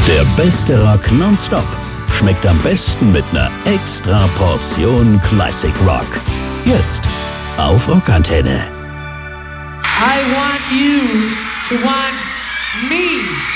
Der beste Rock nonstop schmeckt am besten mit einer extra Portion Classic Rock. Jetzt auf Rockantenne. I want you to want me.